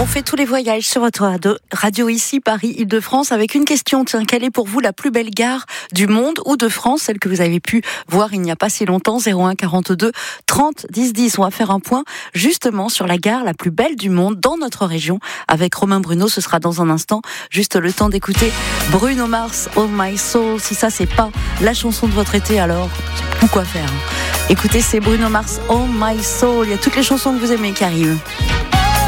On fait tous les voyages sur votre radio ici, Paris, Île-de-France, avec une question. Tiens, quelle est pour vous la plus belle gare du monde ou de France, celle que vous avez pu voir il n'y a pas si longtemps, 01 42 30 10 10. On va faire un point justement sur la gare la plus belle du monde dans notre région avec Romain Bruno. Ce sera dans un instant. Juste le temps d'écouter Bruno Mars, Oh My Soul. Si ça, c'est pas la chanson de votre été, alors pourquoi faire? Écoutez, c'est Bruno Mars, Oh My Soul. Il y a toutes les chansons que vous aimez qui arrivent.